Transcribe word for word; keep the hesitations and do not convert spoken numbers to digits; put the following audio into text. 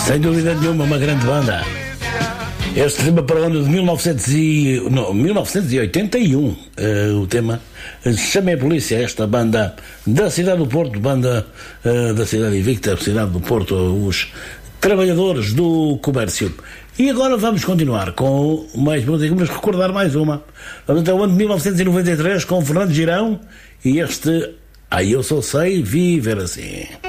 Sem dúvida nenhuma, uma grande banda. Este tema para o ano de mil novecentos e, não, mil novecentos e oitenta e um, uh, o tema Chamei a Polícia, esta banda da cidade do Porto, banda uh, da cidade invicta, cidade do Porto, os trabalhadores do comércio. E agora vamos continuar com mais música, vamos recordar mais uma. Vamos até o ano de mil novecentos e noventa e três com Fernando Girão e este Aí Eu Só Sei Viver Assim.